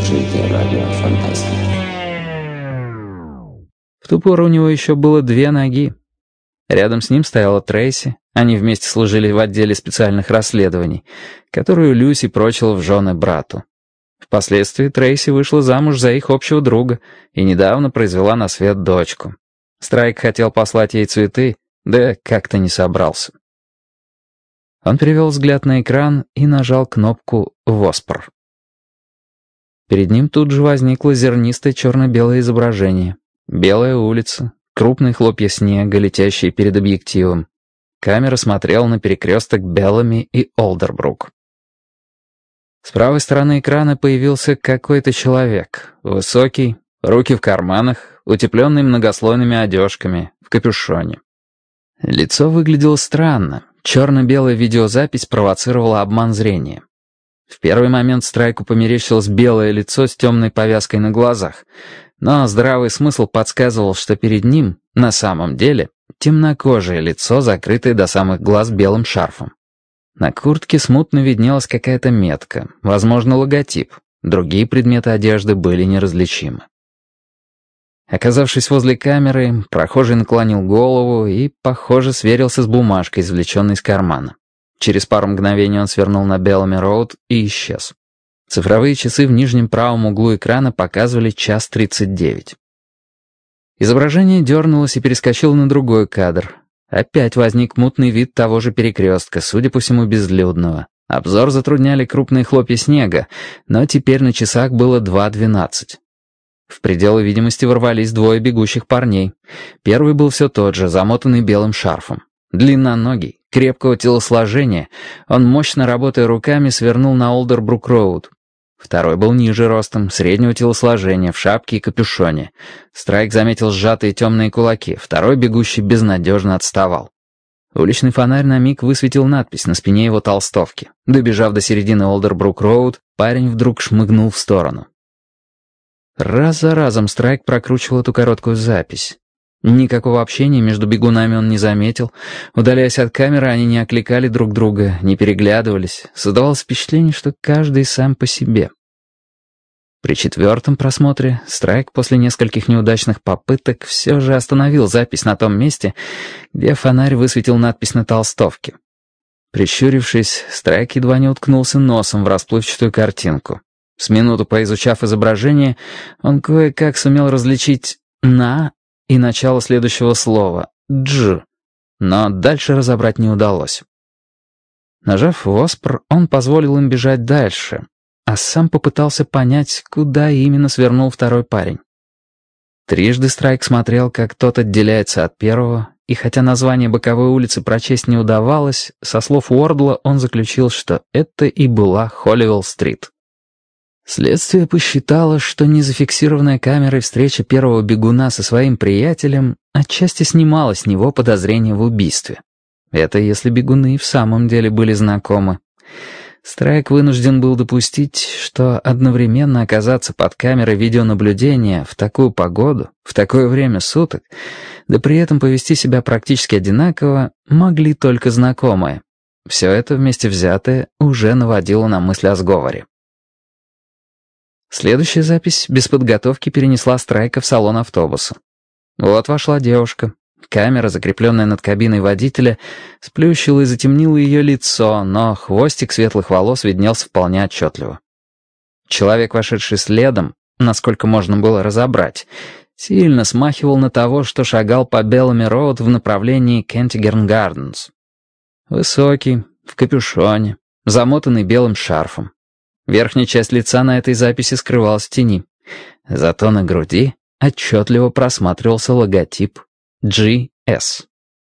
слушаете радио «Фантастика». В ту пору у него еще было 2 ноги. Рядом с ним стояла Трейси, они вместе служили в отделе специальных расследований, которую Люси прочила в жены брату. Впоследствии Трейси вышла замуж за их общего друга и недавно произвела на свет дочку. Страйк хотел послать ей цветы, да как-то не собрался. Он перевел взгляд на экран и нажал кнопку «Воспр». Перед ним тут же возникло зернистое черно-белое изображение. Белая улица, крупные хлопья снега, летящие перед объективом. Камера смотрела на перекресток Беллами и Олдербрук. С правой стороны экрана появился какой-то человек. Высокий, руки в карманах, утепленный многослойными одежками, в капюшоне. Лицо выглядело странно. Черно-белая видеозапись провоцировала обман зрения. В первый момент Страйку померещилось белое лицо с темной повязкой на глазах, но здравый смысл подсказывал, что перед ним, на самом деле, темнокожее лицо, закрытое до самых глаз белым шарфом. На куртке смутно виднелась какая-то метка, возможно, логотип. Другие предметы одежды были неразличимы. Оказавшись возле камеры, прохожий наклонил голову и, похоже, сверился с бумажкой, извлеченной из кармана. Через пару мгновений он свернул на Беллами-роуд и исчез. Цифровые часы в нижнем правом углу экрана показывали 1:39. Изображение дернулось и перескочило на другой кадр. Опять возник мутный вид того же перекрестка, судя по всему, безлюдного. Обзор затрудняли крупные хлопья снега, но теперь на часах было 2:12. В пределы видимости ворвались 2 бегущих парней. Первый был все тот же, замотанный белым шарфом. Длинноногий, крепкого телосложения, он, мощно работая руками, свернул на Олдербрук-роуд. Второй был ниже ростом, среднего телосложения, в шапке и капюшоне. Страйк заметил сжатые темные кулаки, второй бегущий безнадежно отставал. Уличный фонарь на миг высветил надпись на спине его толстовки. Добежав до середины Олдербрук-роуд, парень вдруг шмыгнул в сторону. Раз за разом Страйк прокручивал эту короткую запись. Никакого общения между бегунами он не заметил. Удаляясь от камеры, они не окликали друг друга, не переглядывались. Создавалось впечатление, что каждый сам по себе. При 4-м просмотре Страйк после нескольких неудачных попыток все же остановил запись на том месте, где фонарь высветил надпись на толстовке. Прищурившись, Страйк едва не уткнулся носом в расплывчатую картинку. С минуту поизучав изображение, он кое-как сумел различить «на» и начало следующего слова «дж», но дальше разобрать не удалось. Нажав «Воспр», он позволил им бежать дальше, а сам попытался понять, куда именно свернул второй парень. Трижды Страйк смотрел, как тот отделяется от первого, и хотя название боковой улицы прочесть не удавалось, со слов Уордла он заключил, что это и была Холливелл-стрит. Следствие посчитало, что незафиксированная камерой встреча первого бегуна со своим приятелем отчасти снимала с него подозрение в убийстве. Это если бегуны и в самом деле были знакомы. Страйк вынужден был допустить, что одновременно оказаться под камерой видеонаблюдения в такую погоду, в такое время суток, да при этом повести себя практически одинаково, могли только знакомые. Все это вместе взятое уже наводило на мысль о сговоре. Следующая запись без подготовки перенесла Страйка в салон автобуса. Вот вошла девушка. Камера, закрепленная над кабиной водителя, сплющила и затемнила ее лицо, но хвостик светлых волос виднелся вполне отчетливо. Человек, вошедший следом, насколько можно было разобрать, сильно смахивал на того, что шагал по Беллами-роуд в направлении Кентигерн-гарденс. Высокий, в капюшоне, замотанный белым шарфом. Верхняя часть лица на этой записи скрывалась в тени. Зато на груди отчетливо просматривался логотип GS.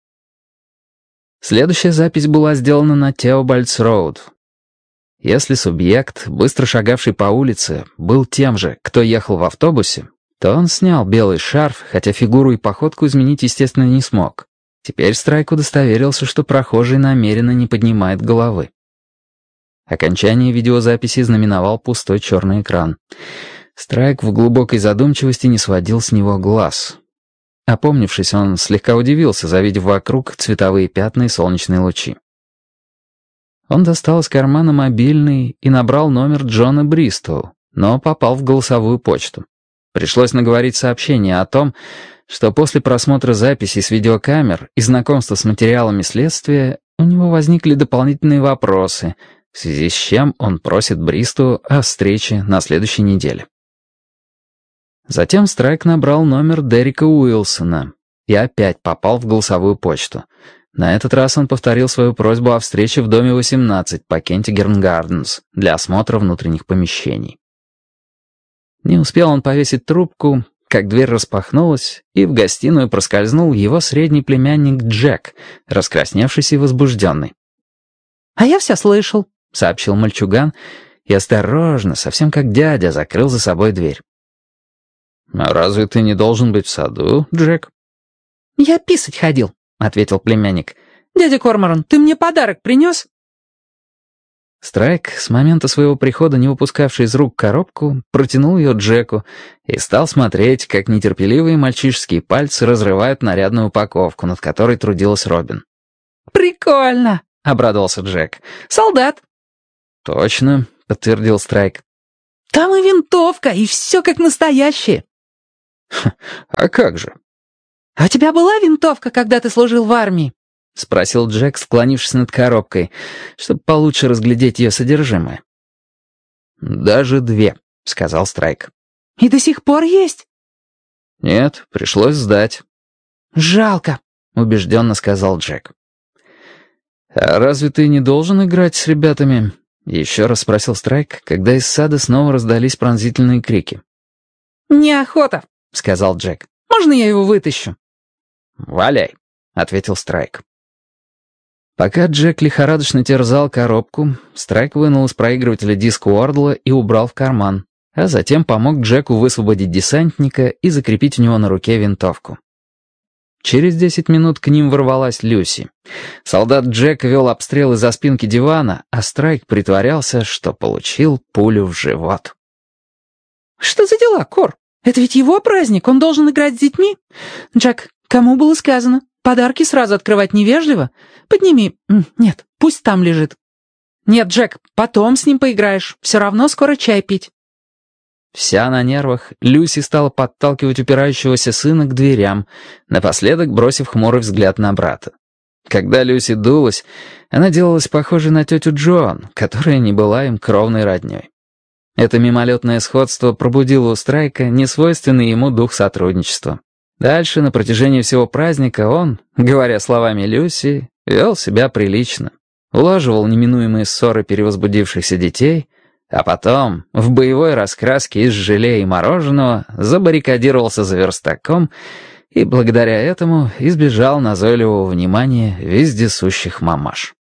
Следующая запись была сделана на Теобальдс-роуд. Если субъект, быстро шагавший по улице, был тем же, кто ехал в автобусе, то он снял белый шарф, хотя фигуру и походку изменить, естественно, не смог. Теперь Страйк удостоверился, что прохожий намеренно не поднимает головы. Окончание видеозаписи знаменовал пустой черный экран. Страйк в глубокой задумчивости не сводил с него глаз. Опомнившись, он слегка удивился, завидев вокруг цветовые пятна и солнечные лучи. Он достал из кармана мобильный и набрал номер Джона Бристоу, но попал в голосовую почту. Пришлось наговорить сообщение о том, что после просмотра записей с видеокамер и знакомства с материалами следствия у него возникли дополнительные вопросы, в связи с чем он просит Бристу о встрече на следующей неделе. Затем Страйк набрал номер Дерека Уилсона и опять попал в голосовую почту. На этот раз он повторил свою просьбу о встрече в доме 18 по Кентигерн Гарденс для осмотра внутренних помещений. Не успел он повесить трубку, как дверь распахнулась, и в гостиную проскользнул его средний племянник Джек, раскрасневшийся и возбужденный. «А я все слышал», — сообщил мальчуган, и осторожно, совсем как дядя, закрыл за собой дверь. «А разве ты не должен быть в саду, Джек?» «Я писать ходил», — ответил племянник. «Дядя Корморан, ты мне подарок принес?» Страйк, с момента своего прихода не выпускавший из рук коробку, протянул ее Джеку и стал смотреть, как нетерпеливые мальчишеские пальцы разрывают нарядную упаковку, над которой трудилась Робин. «Прикольно», — обрадовался Джек. «Солдат». «Точно», — подтвердил Страйк. «Там и винтовка, и все как настоящее». «А как же?» «А у тебя была винтовка, когда ты служил в армии?» — спросил Джек, склонившись над коробкой, чтобы получше разглядеть ее содержимое. «Даже 2», — сказал Страйк. «И до сих пор есть?» «Нет, пришлось сдать». «Жалко», — убежденно сказал Джек. «А разве ты не должен играть с ребятами?» — еще раз спросил Страйк, когда из сада снова раздались пронзительные крики. «Неохота», — сказал Джек. «Можно я его вытащу?» «Валяй», — ответил Страйк. Пока Джек лихорадочно терзал коробку, Страйк вынул из проигрывателя диск Уордла и убрал в карман, а затем помог Джеку высвободить десантника и закрепить у него на руке винтовку. Через 10 минут к ним ворвалась Люси. Солдат Джек вел обстрел из-за спинки дивана, а Страйк притворялся, что получил пулю в живот. «Что за дела, Кор? Это ведь его праздник, он должен играть с детьми. Джек, кому было сказано? Подарки сразу открывать невежливо. Подними. Нет, пусть там лежит. Нет, Джек, потом с ним поиграешь. Все равно скоро чай пить». Вся на нервах, Люси стала подталкивать упирающегося сына к дверям, напоследок бросив хмурый взгляд на брата. Когда Люси дулась, она делалась похожей на тетю Джоан, которая не была им кровной родней. Это мимолетное сходство пробудило у Страйка несвойственный ему дух сотрудничества. Дальше, на протяжении всего праздника, он, говоря словами Люси, вел себя прилично, улаживал неминуемые ссоры перевозбудившихся детей, а потом, в боевой раскраске из желе и мороженого, забаррикадировался за верстаком и благодаря этому избежал назойливого внимания вездесущих мамаш.